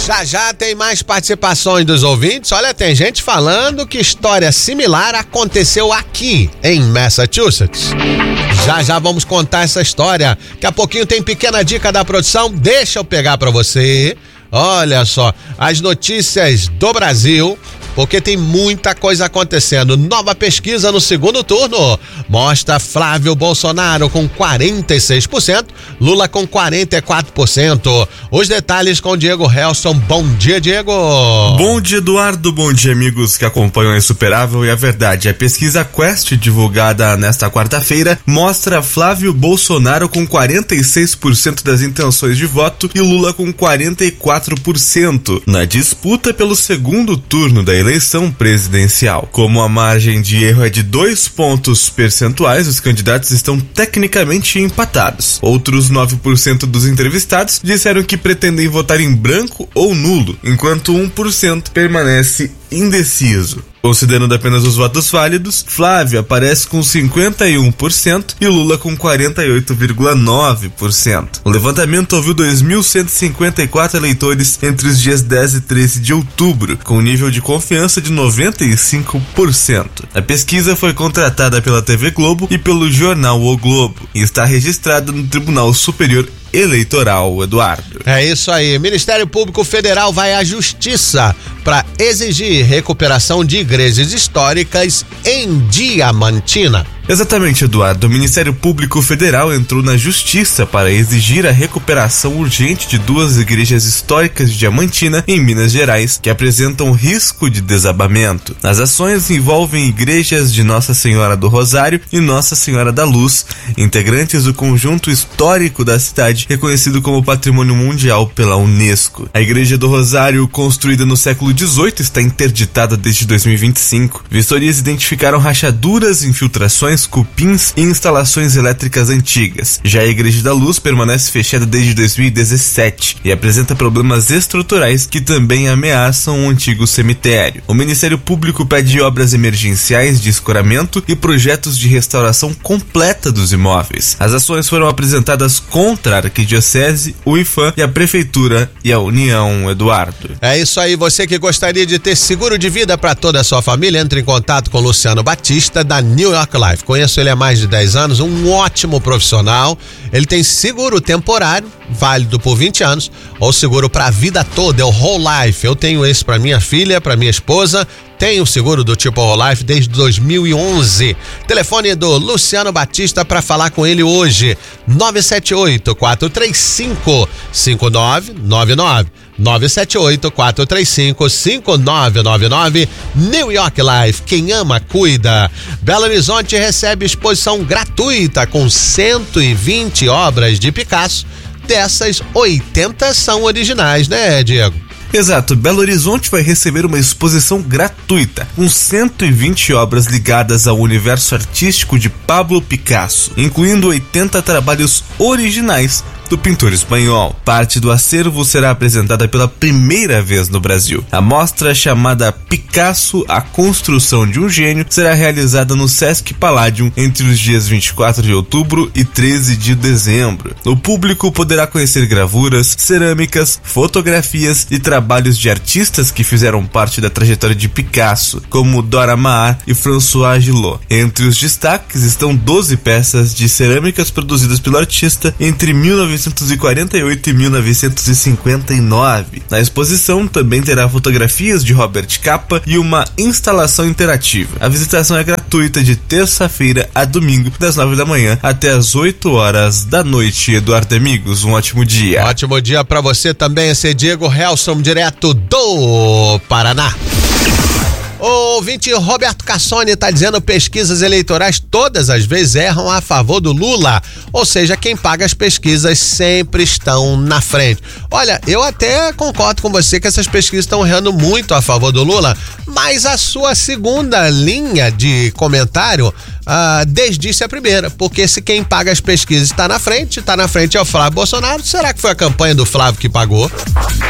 Já tem mais participações dos ouvintes. Olha, tem gente falando que história similar aconteceu aqui em Massachusetts. Já vamos contar essa história. Daqui a pouquinho tem pequena dica da produção. Deixa eu pegar pra você. Olha só, as notícias do Brasil, porque tem muita coisa acontecendo. Nova pesquisa no segundo turno mostra Flávio Bolsonaro com 46%, Lula com 44%. Os detalhes com Diego Helson. Bom dia, Diego. Bom dia, Eduardo. Bom dia, amigos que acompanham a Insuperável e a Verdade. A pesquisa Quest, divulgada nesta quarta-feira, mostra Flávio Bolsonaro com 46% das intenções de voto e Lula com 44% na disputa pelo segundo turno da eleição presidencial. Como a margem de erro é de 2 pontos percentuais, os candidatos estão tecnicamente empatados. Outros 9% dos entrevistados disseram que pretendem votar em branco ou nulo, enquanto 1% permanece indeciso. Considerando apenas os votos válidos, Flávio aparece com 51% e Lula com 48,9%. O levantamento ouviu 2.154 eleitores entre os dias 10 e 13 de outubro, com nível de confiança de 95%. A pesquisa foi contratada pela TV Globo e pelo jornal O Globo e está registrada no Tribunal Superior Eleitoral, Eduardo. É isso aí. Ministério Público Federal vai à Justiça para exigir recuperação de igrejas históricas em Diamantina. Exatamente, Eduardo. O Ministério Público Federal entrou na Justiça para exigir a recuperação urgente de 2 igrejas históricas de Diamantina, em Minas Gerais, que apresentam risco de desabamento. As ações envolvem igrejas de Nossa Senhora do Rosário e Nossa Senhora da Luz, integrantes do conjunto histórico da cidade, reconhecido como Patrimônio Mundial pela Unesco. A Igreja do Rosário, construída no século XVIII, está interditada desde 2025. Vistorias identificaram rachaduras, infiltrações, cupins e instalações elétricas antigas. Já a Igreja da Luz permanece fechada desde 2017 e apresenta problemas estruturais que também ameaçam um antigo cemitério. O Ministério Público pede obras emergenciais de escoramento e projetos de restauração completa dos imóveis. As ações foram apresentadas contra a Arquidiocese, o IFAM e a Prefeitura e a União, Eduardo. É isso aí. Você que gostaria de ter seguro de vida para toda a sua família, entre em contato com o Luciano Batista da New York Life. Conheço ele há mais de 10 anos, um ótimo profissional. Ele tem seguro temporário, válido por 20 anos, ou seguro para a vida toda, é o Whole Life. Eu tenho esse para minha filha, para minha esposa. Tenho seguro do tipo Whole Life desde 2011. Telefone do Luciano Batista para falar com ele hoje: 978-435-5999. 978-435-5999. New York Life, quem ama, cuida. Belo Horizonte recebe exposição gratuita com 120 obras de Picasso. Dessas, 80 são originais, né, Diego? Exato, Belo Horizonte vai receber uma exposição gratuita com 120 obras ligadas ao universo artístico de Pablo Picasso, incluindo 80 trabalhos originais do pintor espanhol. Parte do acervo será apresentada pela primeira vez no Brasil. A mostra, chamada Picasso, a construção de um gênio, será realizada no Sesc Palladium entre os dias 24 de outubro e 13 de dezembro. O público poderá conhecer gravuras, cerâmicas, fotografias e trabalhos de artistas que fizeram parte da trajetória de Picasso, como Dora Maar e François Gillot. Entre os destaques estão 12 peças de cerâmicas produzidas pelo artista entre 1948 e 1959. Na exposição também terá fotografias de Robert Capa e uma instalação interativa. A visitação é gratuita de terça-feira a domingo, das 9 da manhã até as 8 horas da noite. Eduardo, amigos, um ótimo dia. Ótimo dia para você também. Esse é Diego Helson, direto do Paraná. O ouvinte Roberto Cassoni está dizendo: pesquisas eleitorais todas as vezes erram a favor do Lula, ou seja, quem paga as pesquisas sempre estão na frente. Olha, eu até concordo com você que essas pesquisas estão errando muito a favor do Lula, mas a sua segunda linha de comentário desdisse a primeira, porque se quem paga as pesquisas está na frente é o Flávio Bolsonaro. Será que foi a campanha do Flávio que pagou?